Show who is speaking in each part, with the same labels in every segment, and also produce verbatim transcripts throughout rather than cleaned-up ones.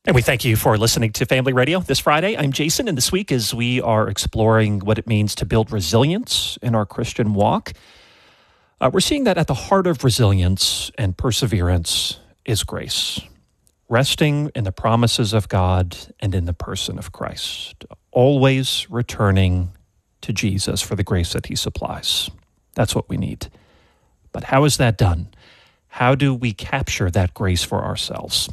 Speaker 1: And we thank you for listening to Family Radio this Friday. I'm Jason, and this week as we are exploring what it means to build resilience in our Christian walk, uh, we're seeing that at the heart of resilience and perseverance is grace, resting in the promises of God and in the person of Christ, always returning to Jesus for the grace that he supplies. That's what we need. But how is that done? How do we capture that grace for ourselves?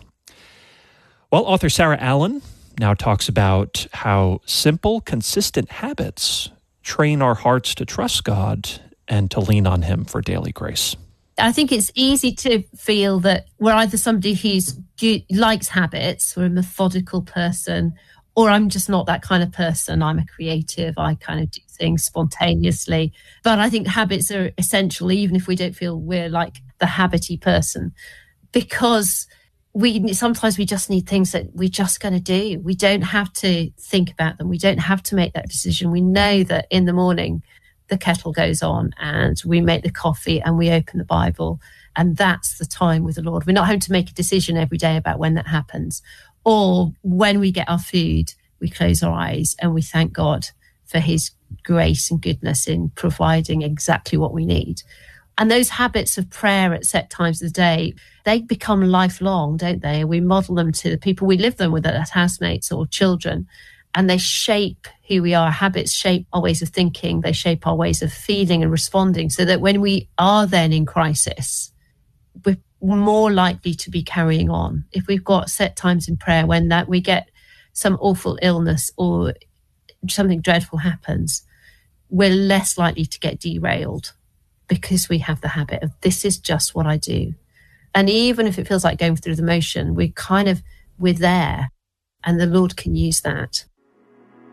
Speaker 1: Well, author Sarah Allen now talks about how simple, consistent habits train our hearts to trust God and to lean on him for daily grace.
Speaker 2: I think it's easy to feel that we're either somebody who's likes habits, we're a methodical person, or I'm just not that kind of person. I'm a creative. I kind of do things spontaneously. But I think habits are essential, even if we don't feel we're like the habity person, because we sometimes we just need things that we're just going to do. We don't have to think about them. We don't have to make that decision. We know that in the morning, the kettle goes on and we make the coffee and we open the Bible, and that's the time with the Lord. We're not having to make a decision every day about when that happens. Or when we get our food, we close our eyes and we thank God for his grace and goodness in providing exactly what we need. And those habits of prayer at set times of the day, they become lifelong, don't they? We model them to the people we live them with as housemates or children, and they shape who we are. Habits shape our ways of thinking. They shape our ways of feeling and responding, so that when we are then in crisis, we're more likely to be carrying on. If we've got set times in prayer when that we get some awful illness or something dreadful happens, we're less likely to get derailed because we have the habit of this is just what I do. And even if it feels like going through the motion, we kind of, we're there, and the Lord can use that.